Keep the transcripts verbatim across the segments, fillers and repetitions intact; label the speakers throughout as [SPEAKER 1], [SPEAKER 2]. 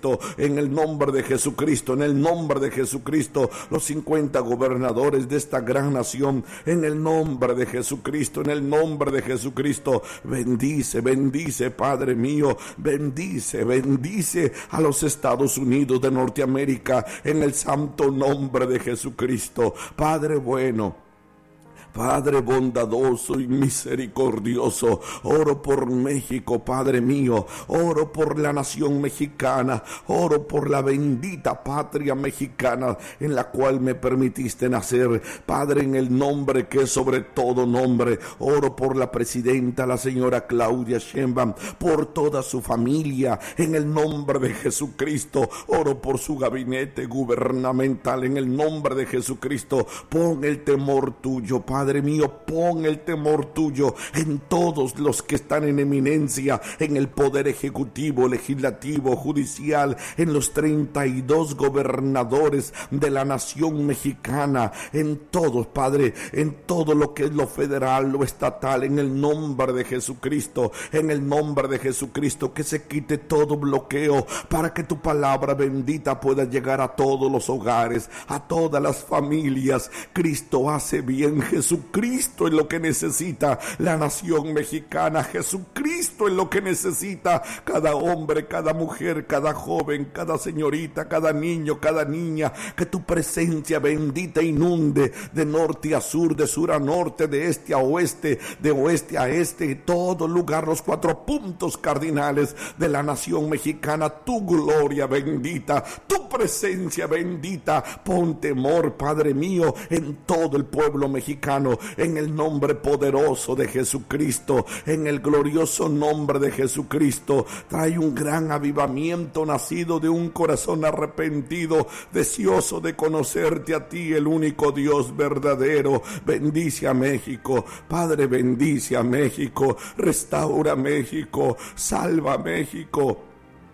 [SPEAKER 1] Jesucristo, en el nombre de Jesucristo, en el nombre de Jesucristo, los cincuenta gobernadores de esta gran nación, en el nombre de Jesucristo, en el nombre de Jesucristo, bendice, bendice, Padre mío, bendice, bendice a los Estados Unidos de Norteamérica, en el santo nombre de Jesucristo. Padre bueno, Padre bondadoso y misericordioso, oro por México, Padre mío, oro por la nación mexicana, oro por la bendita patria mexicana en la cual me permitiste nacer, Padre, en el nombre que es sobre todo nombre. Oro por la presidenta, la señora Claudia Sheinbaum, por toda su familia, en el nombre de Jesucristo. Oro por su gabinete gubernamental, en el nombre de Jesucristo. Pon el temor tuyo, Padre Padre mío, pon el temor tuyo en todos los que están en eminencia, en el poder ejecutivo, legislativo, judicial, en los treinta y dos gobernadores de la nación mexicana, en todos, Padre, en todo lo que es lo federal, lo estatal, en el nombre de Jesucristo, en el nombre de Jesucristo, que se quite todo bloqueo para que tu palabra bendita pueda llegar a todos los hogares, a todas las familias. Cristo hace bien, Jesucristo es lo que necesita la nación mexicana, Jesucristo es lo que necesita cada hombre, cada mujer, cada joven, cada señorita, cada niño, cada niña, que tu presencia bendita inunde de norte a sur, de sur a norte, de este a oeste, de oeste a este, todo lugar, los cuatro puntos cardinales de la nación mexicana. Tu gloria bendita, tu presencia bendita, pon temor, Padre mío, en todo el pueblo mexicano, en el nombre poderoso de Jesucristo, en el glorioso nombre de Jesucristo. Trae un gran avivamiento nacido de un corazón arrepentido, deseoso de conocerte a ti, el único Dios verdadero. Bendice a México, Padre, bendice a México, restaura México, salva México.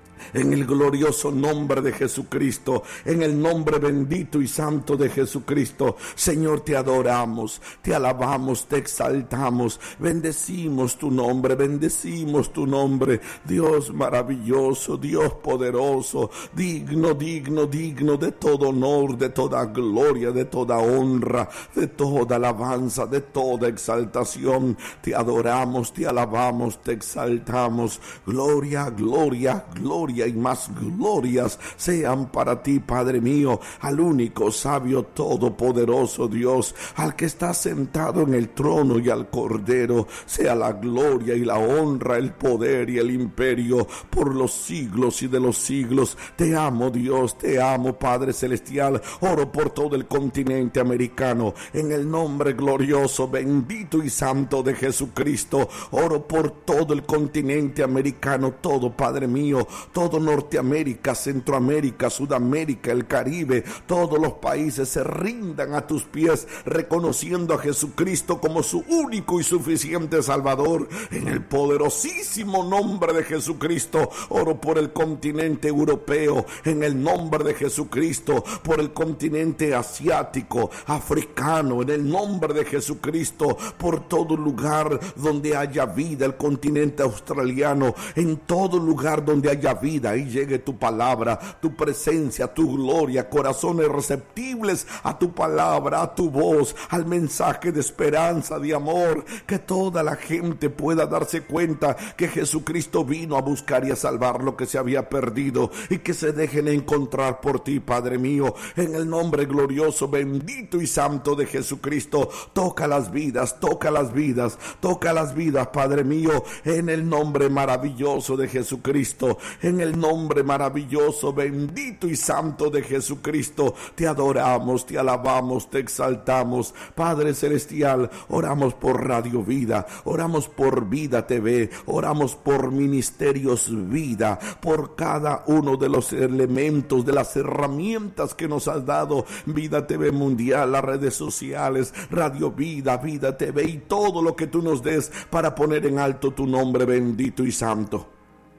[SPEAKER 1] En el glorioso nombre de Jesucristo, en el nombre bendito y santo de Jesucristo, Señor, te adoramos, te alabamos, te exaltamos, bendecimos tu nombre, bendecimos tu nombre, Dios maravilloso, Dios poderoso, digno, digno, digno de todo honor, de toda gloria, de toda honra, de toda alabanza, de toda exaltación. Te adoramos, te alabamos, te exaltamos. Gloria, gloria, gloria y más glorias sean para ti, Padre mío, al único sabio todopoderoso Dios, al que está sentado en el trono, y al Cordero sea la gloria y la honra, el poder y el imperio por los siglos y de los siglos. Te amo, Dios, te amo, Padre celestial. Oro por todo el continente americano, en el nombre glorioso, bendito y santo de Jesucristo. Oro por todo el continente americano, todo, Padre mío, todo Norteamérica, Centroamérica, Sudamérica, el Caribe, todos los países se rindan a tus pies, reconociendo a Jesucristo como su único y suficiente Salvador. En el poderosísimo nombre de Jesucristo, oro por el continente europeo, en el nombre de Jesucristo, por el continente asiático, africano, en el nombre de Jesucristo, por todo lugar donde haya vida, el continente australiano, en todo lugar donde haya vida, ahí llegue tu palabra, tu presencia, tu gloria, corazones receptibles a tu palabra, a tu voz, al mensaje de esperanza, de amor, que toda la gente pueda darse cuenta que Jesucristo vino a buscar y a salvar lo que se había perdido, y que se dejen encontrar por ti, Padre mío, en el nombre glorioso, bendito y santo de Jesucristo. Toca las vidas, toca las vidas, toca las vidas, Padre mío, en el nombre maravilloso de Jesucristo, en el nombre maravilloso, bendito y santo de Jesucristo. Te adoramos, te alabamos, te exaltamos, Padre celestial. Oramos por Radio Vida, oramos por Vida T V, oramos por Ministerios Vida, por cada uno de los elementos, de las herramientas que nos has dado, Vida T V Mundial, las redes sociales, Radio Vida, Vida T V y todo lo que tú nos des para poner en alto tu nombre bendito y santo.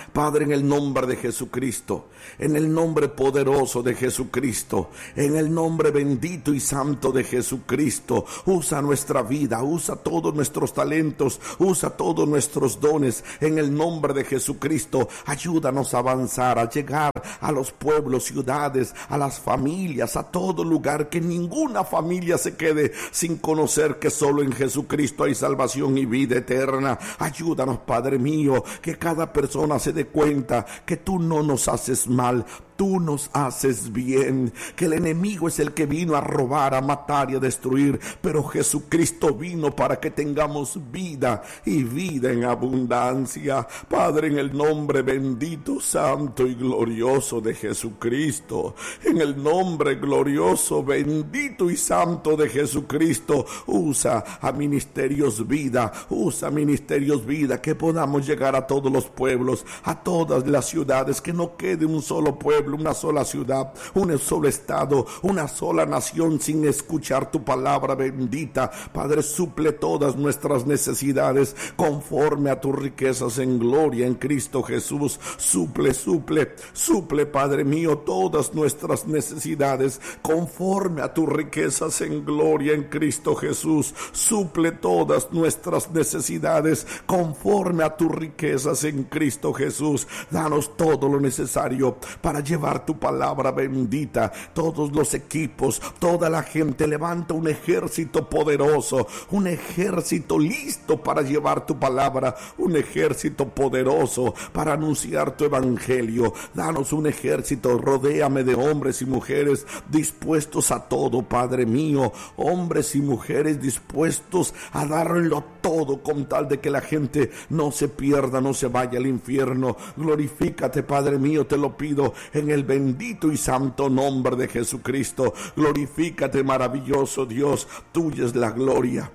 [SPEAKER 1] Padre, en el nombre de Jesucristo, en el nombre poderoso de Jesucristo, en el nombre bendito y santo de Jesucristo, usa nuestra vida, usa todos nuestros talentos, usa todos nuestros dones, en el nombre de Jesucristo. Ayúdanos a avanzar, a llegar a los pueblos, ciudades, a las familias, a todo lugar, que ninguna familia se quede sin conocer que solo en Jesucristo hay salvación y vida eterna. Ayúdanos, Padre mío, que cada persona se dé cuenta que tú no nos haces mal, tú nos haces bien, que el enemigo es el que vino a robar, a matar y a destruir, pero Jesucristo vino para que tengamos vida y vida en abundancia. Padre, en el nombre bendito, santo y glorioso de Jesucristo, en el nombre glorioso, bendito y santo de Jesucristo, usa a Ministerios Vida, usa a Ministerios Vida, que podamos llegar a todos los pueblos, a todas las ciudades, que no quede un solo pueblo, una sola ciudad, un solo estado, una sola nación sin escuchar tu palabra bendita. Padre, suple todas nuestras necesidades conforme a tus riquezas en gloria en Cristo Jesús. Suple, suple, suple, Padre mío, todas nuestras necesidades conforme a tus riquezas en gloria en Cristo Jesús. Suple todas nuestras necesidades conforme a tus riquezas en Cristo Jesús. Danos todo lo necesario para llevar tu palabra bendita. Todos los equipos, toda la gente, levanta un ejército poderoso, un ejército listo para llevar tu palabra, un ejército poderoso para anunciar tu evangelio. Danos un ejército, rodéame de hombres y mujeres dispuestos a todo, Padre mío, hombres y mujeres dispuestos a darlo todo con tal de que la gente no se pierda, no se vaya al infierno. Glorifícate, Padre mío, te lo pido en el bendito y santo nombre de Jesucristo. Glorifícate, maravilloso Dios, tuya es la gloria,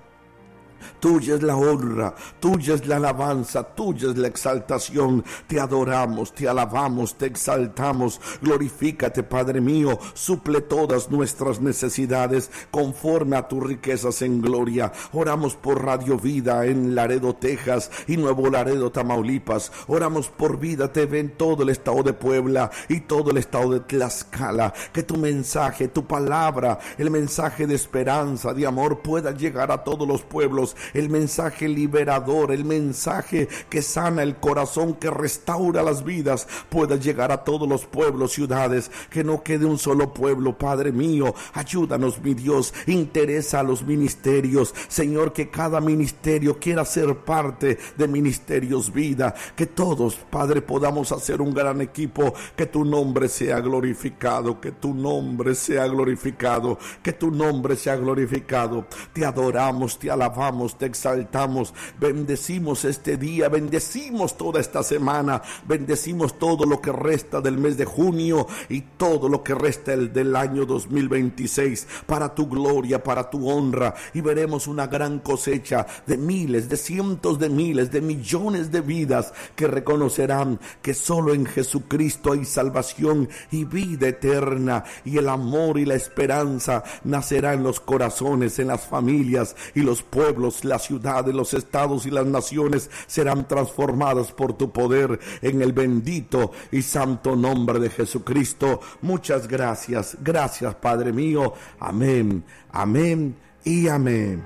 [SPEAKER 1] tuya es la honra, tuya es la alabanza, tuya es la exaltación. Te adoramos, te alabamos, te exaltamos. Glorifícate, Padre mío, suple todas nuestras necesidades conforme a tus riquezas en gloria. Oramos por Radio Vida en Laredo, Texas y Nuevo Laredo, Tamaulipas. Oramos por Vida T V en todo el estado de Puebla y todo el estado de Tlaxcala. Que tu mensaje, tu palabra, el mensaje de esperanza, de amor pueda llegar a todos los pueblos. El mensaje liberador, el mensaje que sana el corazón, que restaura las vidas, pueda llegar a todos los pueblos, ciudades, que no quede un solo pueblo. Padre mío, ayúdanos, mi Dios, interesa a los ministerios, Señor, que cada ministerio quiera ser parte de Ministerios Vida, que todos, Padre, podamos hacer un gran equipo, que tu nombre sea glorificado, que tu nombre sea glorificado, que tu nombre sea glorificado. Te adoramos, te alabamos, te exaltamos, bendecimos este día, bendecimos toda esta semana, bendecimos todo lo que resta del mes de junio y todo lo que resta el del año dos mil veintiséis, para tu gloria, para tu honra, y veremos una gran cosecha de miles, de cientos de miles, de millones de vidas que reconocerán que solo en Jesucristo hay salvación y vida eterna, y el amor y la esperanza nacerá en los corazones, en las familias y los pueblos, las ciudades, los estados y las naciones serán transformadas por tu poder, en el bendito y santo nombre de Jesucristo. Muchas gracias, gracias, Padre mío. Amén, amén y amén.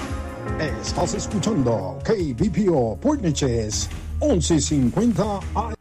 [SPEAKER 2] Estás escuchando K B P O Port Neches once cincuenta A